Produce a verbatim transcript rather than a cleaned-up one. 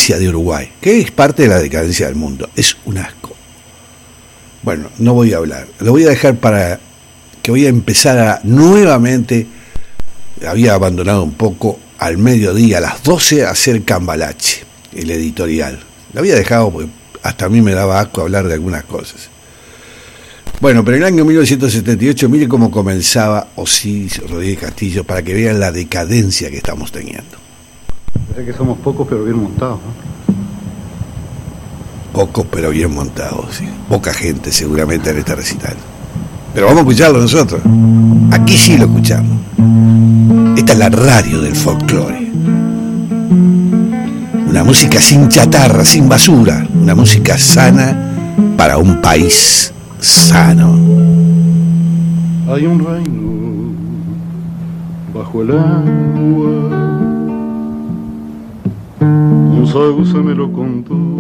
decadencia de Uruguay, que es parte de la decadencia del mundo. Es un asco. Bueno, no voy a hablar. Lo voy a dejar para que voy a empezar a nuevamente, había abandonado un poco, al mediodía, a las doce, a hacer Cambalache, el editorial. Lo había dejado porque hasta a mí me daba asco hablar de algunas cosas. Bueno, pero en el año mil novecientos setenta y ocho, mire cómo comenzaba Osiris Rodríguez Castillo, para que vean la decadencia que estamos teniendo. Parece que somos pocos pero bien montados, ¿no? Pocos pero bien montados, sí. Poca gente seguramente en este recital. Pero vamos a escucharlo nosotros. Aquí sí lo escuchamos. Esta es la radio del folclore. Una música sin chatarra, sin basura. Una música sana para un país sano. Hay un reino bajo el agua. Un sago se me lo contó.